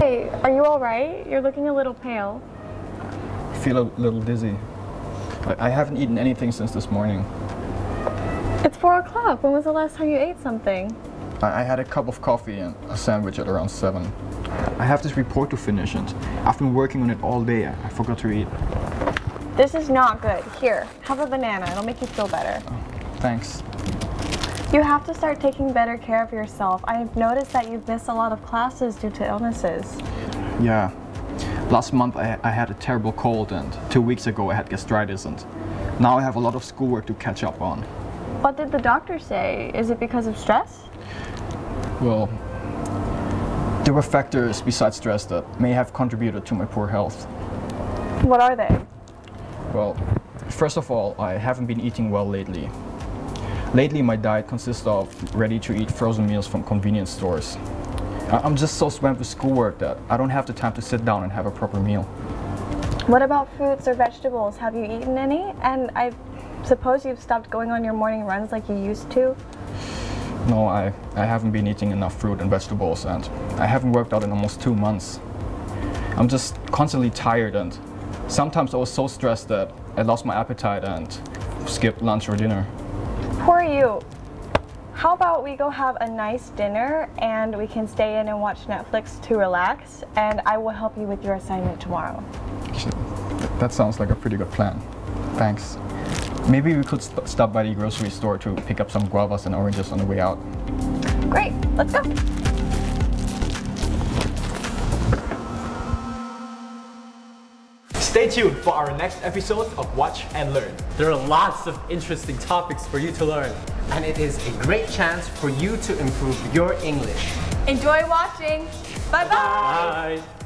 Hi, are you alright? You're looking a little pale. I feel a little dizzy. I haven't eaten anything since this morning. It's 4 o'clock. When was the last time you ate something? I had a cup of coffee and a sandwich at around 7. I have this report to finish and I've been working on it all day. I forgot to eat. This is not good. Here, have a banana. It'll make you feel better. Oh, thanks. You have to start taking better care of yourself. I've noticed that you've missed a lot of classes due to illnesses. Yeah. Last month I had a terrible cold and 2 weeks ago I had gastritis and now I have a lot of schoolwork to catch up on. What did the doctor say? Is it because of stress? Well, there were factors besides stress that may have contributed to my poor health. What are they? Well, first of all, I haven't been eating well lately. Lately, my diet consists of ready-to-eat frozen meals from convenience stores. I'm just so swamped with schoolwork that I don't have the time to sit down and have a proper meal. What about fruits or vegetables? Have you eaten any? And I suppose you've stopped going on your morning runs like you used to? No, I haven't been eating enough fruit and vegetables and I haven't worked out in almost 2 months. I'm just constantly tired and sometimes I was so stressed that I lost my appetite and skipped lunch or dinner. Poor you. How about we go have a nice dinner and we can stay in and watch Netflix to relax, and I will help you with your assignment tomorrow. That sounds like a pretty good plan. Thanks. Maybe we could stop by the grocery store to pick up some guavas and oranges on the way out. Great, let's go. Stay tuned for our next episode of Watch and Learn. There are lots of interesting topics for you to learn. And it is a great chance for you to improve your English. Enjoy watching. Bye-bye. Bye.